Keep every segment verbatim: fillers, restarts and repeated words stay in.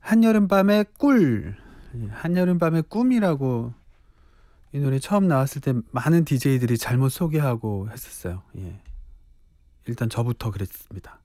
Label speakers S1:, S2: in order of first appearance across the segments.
S1: 한여름밤의 꿀. 예, 한여름밤의 꿈이라고 이 노래 처음 나왔을 때 많은 디제이들이 잘못 소개하고 했었어요. 예. 일단 저부터 그랬습니다.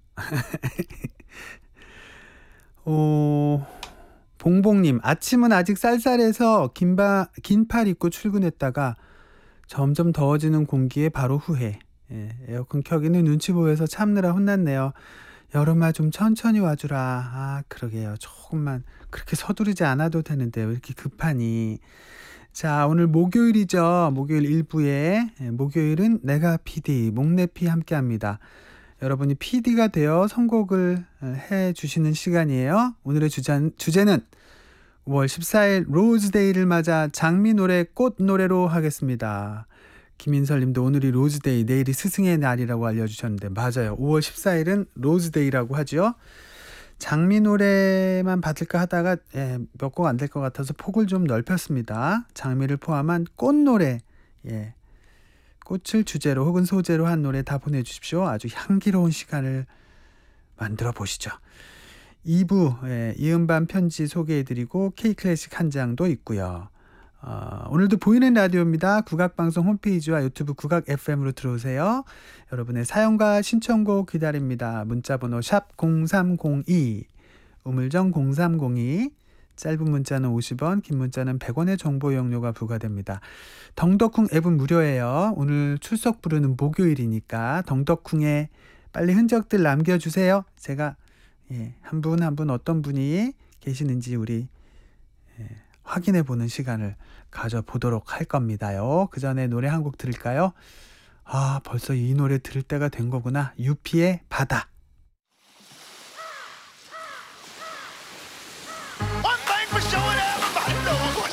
S1: 어, 봉봉님, 아침은 아직 쌀쌀해서 긴바, 긴팔 입고 출근했다가 점점 더워지는 공기에 바로 후회. 예, 에어컨 켜기는 눈치 보여서 참느라 혼났네요. 여름아 좀 천천히 와주라. 아, 그러게요. 조금만 그렇게 서두르지 않아도 되는데 왜 이렇게 급하니. 자, 오늘 목요일이죠. 목요일 일 부에 예, 목요일은 내가 피디, 목내피 함께합니다. 여러분이 피디가 되어 선곡을 해주시는 시간이에요. 오늘의 주제, 주제는 오월 십사일 로즈데이를 맞아 장미 노래, 꽃 노래로 하겠습니다. 김인설 님도 오늘이 로즈데이, 내일이 스승의 날이라고 알려주셨는데 맞아요. 오월 십사일은 로즈데이라고 하죠. 장미 노래만 받을까 하다가 예, 몇 곡 안 될 것 같아서 폭을 좀 넓혔습니다. 장미를 포함한 꽃 노래, 예, 꽃을 주제로 혹은 소재로 한 노래 다 보내주십시오. 아주 향기로운 시간을 만들어 보시죠. 이 부 예, 이음반 편지 소개해드리고 K클래식 한 장도 있고요. 어, 오늘도 보이는 라디오입니다. 국악방송 홈페이지와 유튜브 국악 에프엠으로 들어오세요. 여러분의 사연과 신청곡 기다립니다. 문자번호 샵 공삼공이, 우물정 공삼공이, 짧은 문자는 오십 원, 긴 문자는 백 원의 정보 이용료가 부과됩니다. 덩덕쿵 앱은 무료예요. 오늘 출석 부르는 목요일이니까 덩덕쿵에 빨리 흔적들 남겨주세요. 제가 예, 한 분 한 분 어떤 분이 계시는지 우리 예, 확인해보는 시간을 가져보도록 할 겁니다요. 그 전에 노래 한 곡 들을까요? 아, 벌써 이 노래 들을 때가 된 거구나. 유피의 바다.